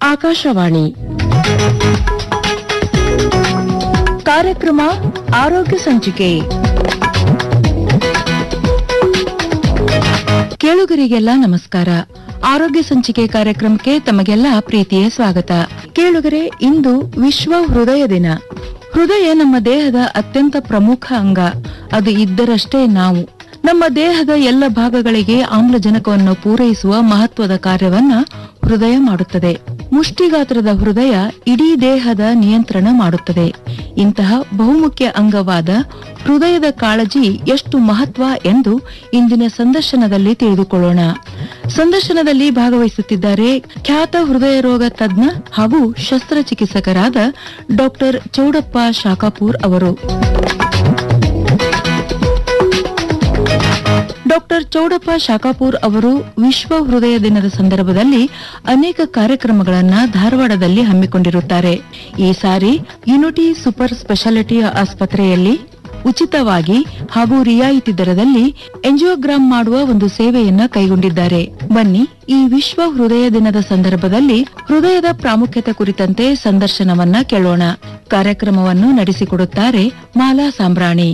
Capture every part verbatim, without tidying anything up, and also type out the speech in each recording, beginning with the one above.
ಆಕಾಶವಾಣಿ ಕಾರ್ಯಕ್ರಮ ಆರೋಗ್ಯ ಸಂಚಿಕೆ. ಕೇಳುಗರಿಗೆಲ್ಲ ನಮಸ್ಕಾರ. ಆರೋಗ್ಯ ಸಂಚಿಕೆ ಕಾರ್ಯಕ್ರಮಕ್ಕೆ ತಮಗೆಲ್ಲ ಪ್ರೀತಿಯ ಸ್ವಾಗತ. ಕೇಳುಗರೆ, ಇಂದು ವಿಶ್ವ ಹೃದಯ ದಿನ. ಹೃದಯ ನಮ್ಮ ದೇಹದ ಅತ್ಯಂತ ಪ್ರಮುಖ ಅಂಗ. ಅದು ಇದ್ದರಷ್ಟೇ ನಾವು. ನಮ್ಮ ದೇಹದ ಎಲ್ಲ ಭಾಗಗಳಿಗೆ ಆಮ್ಲಜನಕವನ್ನು ಪೂರೈಸುವ ಮಹತ್ವದ ಕಾರ್ಯವನ್ನ ಹೃದಯ ಮಾಡುತ್ತದೆ. ಮುಷ್ಟಿಗಾತ್ರದ ಹೃದಯ ಇಡೀ ದೇಹದ ನಿಯಂತ್ರಣ ಮಾಡುತ್ತದೆ. ಇಂತಹ ಬಹುಮುಖ್ಯ ಅಂಗವಾದ ಹೃದಯದ ಕಾಳಜಿ ಎಷ್ಟು ಮಹತ್ವ ಎಂದು ಇಂದಿನ ಸಂದರ್ಶನದಲ್ಲಿ ತಿಳಿದುಕೊಳ್ಳೋಣ. ಸಂದರ್ಶನದಲ್ಲಿ ಭಾಗವಹಿಸುತ್ತಿದ್ದಾರೆ ಖ್ಯಾತ ಹೃದಯ ರೋಗ ತಜ್ಞ ಹಾಗೂ ಶಸ್ತ್ರಚಿಕಿತ್ಸಕರಾದ ಡಾಕ್ಟರ್ ಚೌಡಪ್ಪ ಶಾಖಾಪೂರ್ ಅವರು. ಡಾಕ್ಟರ್ ಚೌಡಪ್ಪ ಶಾಖಾಪೂರ್ ಅವರು ವಿಶ್ವ ಹೃದಯ ದಿನದ ಸಂದರ್ಭದಲ್ಲಿ ಅನೇಕ ಕಾರ್ಯಕ್ರಮಗಳನ್ನ ಧಾರವಾಡದಲ್ಲಿ ಹಮ್ಮಿಕೊಂಡಿರುತ್ತಾರೆ. ಈ ಸಾರಿ ಯುನಿಟಿ ಸೂಪರ್ ಸ್ಪೆಷಾಲಿಟಿ ಆಸ್ಪತ್ರೆಯಲ್ಲಿ ಉಚಿತವಾಗಿ ಹಾಗೂ ರಿಯಾಯಿತಿ ದರದಲ್ಲಿ ಎಂಜಿಯೋಗ್ರಾಮ್ ಮಾಡುವ ಒಂದು ಸೇವೆಯನ್ನ ಕೈಗೊಂಡಿದ್ದಾರೆ. ಬನ್ನಿ, ಈ ವಿಶ್ವ ಹೃದಯ ದಿನದ ಸಂದರ್ಭದಲ್ಲಿ ಹೃದಯದ ಪ್ರಾಮುಖ್ಯತೆ ಕುರಿತಂತೆ ಸಂದರ್ಶನವನ್ನ ಕೇಳೋಣ. ಕಾರ್ಯಕ್ರಮವನ್ನು ನಡೆಸಿಕೊಡುತ್ತಾರೆ ಮಾಲಾ ಸಾಂಬ್ರಾಣಿ.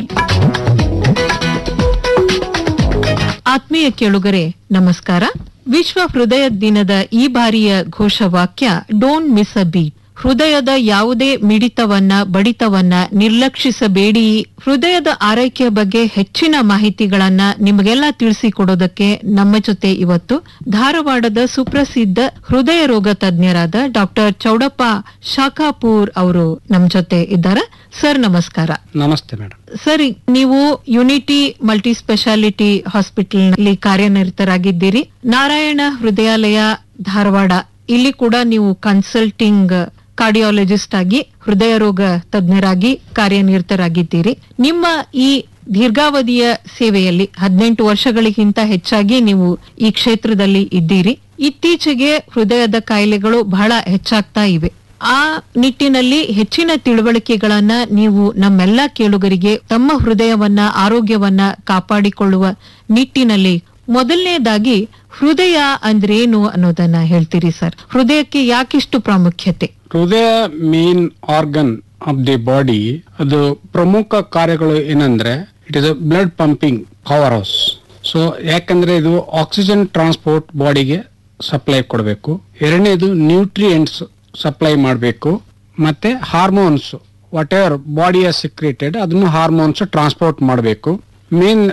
ಆತ್ಮೀಯ ಕೇಳುಗರೆ, ನಮಸ್ಕಾರ. ವಿಶ್ವ ಹೃದಯ ದಿನದ ಈ ಬಾರಿಯ ಘೋಷವಾಕ್ಯ ಡೋಂಟ್ ಮಿಸ್ ಅ ಬೀಟ್. ಹೃದಯದ ಯಾವುದೇ ಮಿಡಿತವನ್ನ ಬಡಿತವನ್ನ ನಿರ್ಲಕ್ಷಿಸಬೇಡಿ. ಹೃದಯದ ಆರೈಕೆಯ ಬಗ್ಗೆ ಹೆಚ್ಚಿನ ಮಾಹಿತಿಗಳನ್ನ ನಿಮಗೆಲ್ಲ ತಿಳಿಸಿಕೊಡೋದಕ್ಕೆ ನಮ್ಮ ಜೊತೆ ಇವತ್ತು ಧಾರವಾಡದ ಸುಪ್ರಸಿದ್ಧ ಹೃದಯ ರೋಗ ತಜ್ಞರಾದ ಡಾಕ್ಟರ್ ಚೌಡಪ್ಪ ಶಾಖಾಪೂರ್ ಅವರು ನಮ್ಮ ಜೊತೆ ಇದ್ದಾರೆ. ಸರ್, ನಮಸ್ಕಾರ. ನಮಸ್ತೆ ಮೇಡಮ್. ಸರಿ, ನೀವು ಯುನಿಟಿ ಮಲ್ಟಿ ಸ್ಪೆಷಾಲಿಟಿ ಹಾಸ್ಪಿಟಲ್ ನಲ್ಲಿ ಕಾರ್ಯನಿರತರಾಗಿದ್ದೀರಿ. ನಾರಾಯಣ ಹೃದಯಾಲಯ ಧಾರವಾಡ, ಇಲ್ಲಿ ಕೂಡ ನೀವು ಕನ್ಸಲ್ಟಿಂಗ್ ಕಾರ್ಡಿಯಾಲಜಿಸ್ಟ್ ಆಗಿ ಹೃದಯ ರೋಗ ತಜ್ಞರಾಗಿ ಕಾರ್ಯನಿರತರಾಗಿದ್ದೀರಿ. ನಿಮ್ಮ ಈ ದೀರ್ಘಾವಧಿಯ ಸೇವೆಯಲ್ಲಿ ಹದಿನೆಂಟು ವರ್ಷಗಳಿಗಿಂತ ಹೆಚ್ಚಾಗಿ ನೀವು ಈ ಕ್ಷೇತ್ರದಲ್ಲಿ ಇದ್ದೀರಿ. ಇತ್ತೀಚೆಗೆ ಹೃದಯದ ಕಾಯಿಲೆಗಳು ಬಹಳ ಹೆಚ್ಚಾಗ್ತಾ ಇವೆ. ಆ ನಿಟ್ಟಿನಲ್ಲಿ ಹೆಚ್ಚಿನ ತಿಳುವಳಿಕೆಗಳನ್ನ ನೀವು ನಮ್ಮೆಲ್ಲ ಕೇಳುಗರಿಗೆ ತಮ್ಮ ಹೃದಯವನ್ನ ಆರೋಗ್ಯವನ್ನ ಕಾಪಾಡಿಕೊಳ್ಳುವ ನಿಟ್ಟಿನಲ್ಲಿ ಮೊದಲನೇದಾಗಿ ಹೃದಯ ಅಂದ್ರೇನು ಅನ್ನೋದನ್ನ ಹೇಳ್ತೀರಿ ಸರ್? ಹೃದಯಕ್ಕೆ ಯಾಕಿಷ್ಟು ಪ್ರಾಮುಖ್ಯತೆ? ಹೃದಯ main organ of the body. ಅದು ಪ್ರಮುಖ ಕಾರ್ಯಗಳು ಏನಂದ್ರೆ it is a blood pumping power house. So ಯಾಕಂದ್ರೆ ಇದು ಆಕ್ಸಿಜನ್ ಟ್ರಾನ್ಸ್ಪೋರ್ಟ್ ಬಾಡಿಗೆ ಸಪ್ಲೈ ಕೊಡಬೇಕು. ಎರಡನೇದು ನ್ಯೂಟ್ರಿಯೆಂಟ್ಸ್ ಸಪ್ಲೈ ಮಾಡಬೇಕು. ಮತ್ತೆ ಹಾರ್ಮೋನ್ಸ್ ವಾಟ್ ಎವರ್ ಬಾಡಿ ಸೀಕ್ರೆಟೆಡ್ ಅದನ್ನು ಹಾರ್ಮೋನ್ಸ್ ಟ್ರಾನ್ಸ್ಪೋರ್ಟ್ ಮಾಡಬೇಕು. ಮೇನ್